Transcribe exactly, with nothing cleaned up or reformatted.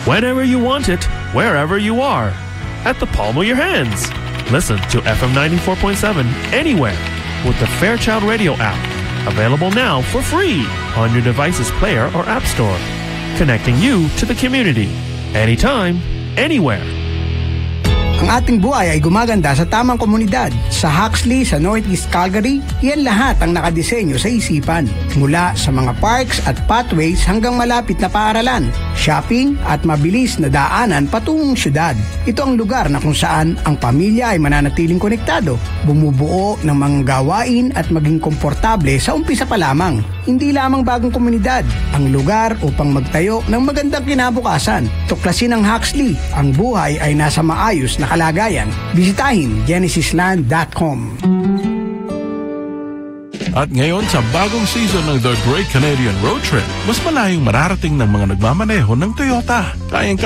Whenever you want it, wherever you are. At the palm of your hands. Listen to F M ninety-four point seven anywhere with the Fairchild Radio app. Available now for free on your device's player or app store. Connecting you to the community. Anytime, anywhere. Ang ating buhay ay gumaganda sa tamang komunidad. Sa Huxley, sa Northeast Calgary, yan lahat ang nakadisenyo sa isipan. Mula sa mga parks at pathways hanggang malapit na paaralan, shopping at mabilis na daanan patungong syudad. Ito ang lugar na kung saan ang pamilya ay mananatiling konektado, bumubuo ng mga gawain at maging komportable sa umpisa pa lamang. Hindi lamang bagong komunidad, ang lugar upang magtayo ng magandang kinabukasan. Tuklasin ang Huxley, ang buhay ay nasa maayos na kalagayan. Bisitahin genesisland dot com. At ngayon sa bagong season ng The Great Canadian Road Trip, mas malayong mararating ng mga nagmamaneho ng Toyota. Kayang